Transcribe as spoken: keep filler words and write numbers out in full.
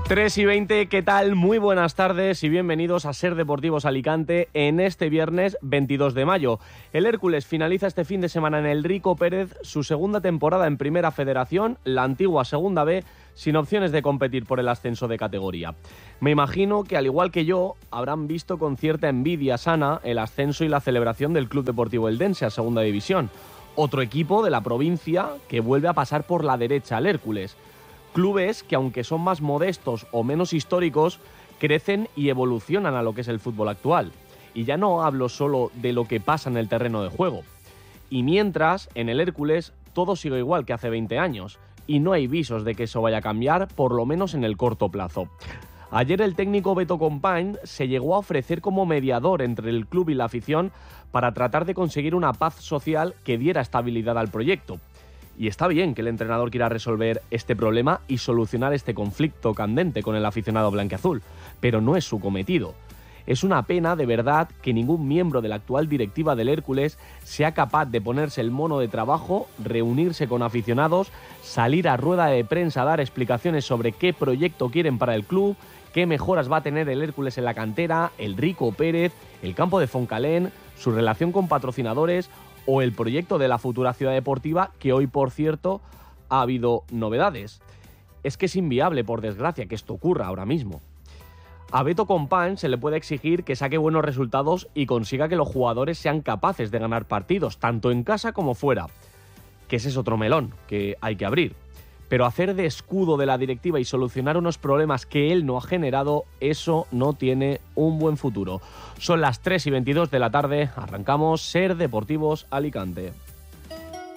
tres y veinte, ¿qué tal? Muy buenas tardes y bienvenidos a Ser Deportivos Alicante en este viernes veintidós de mayo. El Hércules finaliza este fin de semana en el Rico Pérez su segunda temporada en Primera Federación, la antigua Segunda B, sin opciones de competir por el ascenso de categoría. Me imagino que, al igual que yo, habrán visto con cierta envidia sana el ascenso y la celebración del Club Deportivo Eldense a Segunda División. Otro equipo de la provincia que vuelve a pasar por la derecha al Hércules. Clubes que, aunque son más modestos o menos históricos, crecen y evolucionan a lo que es el fútbol actual. Y ya no hablo solo de lo que pasa en el terreno de juego. Y mientras, en el Hércules, todo sigue igual que hace veinte años, y no hay visos de que eso vaya a cambiar, por lo menos en el corto plazo. Ayer el técnico Beto Compañ se llegó a ofrecer como mediador entre el club y la afición para tratar de conseguir una paz social que diera estabilidad al proyecto. Y está bien que el entrenador quiera resolver este problema y solucionar este conflicto candente con el aficionado blanquiazul, pero no es su cometido. Es una pena, de verdad, que ningún miembro de la actual directiva del Hércules sea capaz de ponerse el mono de trabajo, reunirse con aficionados, salir a rueda de prensa a dar explicaciones sobre qué proyecto quieren para el club, qué mejoras va a tener el Hércules en la cantera, el Rico Pérez, el campo de Foncalén, su relación con patrocinadores o el proyecto de la futura ciudad deportiva, que hoy, por cierto, ha habido novedades. Es que es inviable, por desgracia, que esto ocurra ahora mismo. A Beto Compañ se le puede exigir que saque buenos resultados y consiga que los jugadores sean capaces de ganar partidos, tanto en casa como fuera. Que ese es otro melón que hay que abrir. Pero hacer de escudo de la directiva y solucionar unos problemas que él no ha generado, eso no tiene un buen futuro. Son las tres y veintidós de la tarde, arrancamos Ser Deportivos Alicante.